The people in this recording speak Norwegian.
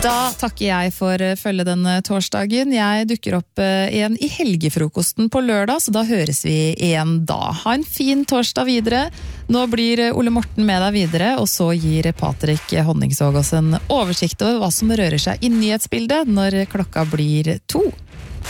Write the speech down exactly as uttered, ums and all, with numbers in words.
Da takker jeg for følge denne torsdagen. Jeg dukker opp igjen i helgefrokosten på lørdag, så da høres vi igjen da. Ha en fin torsdag videre. Nå blir Ole Morten med deg videre, og så gir Patrik Honningsvåg oss en oversikt over hva som rører seg i nyhetsbildet når klokka blir to.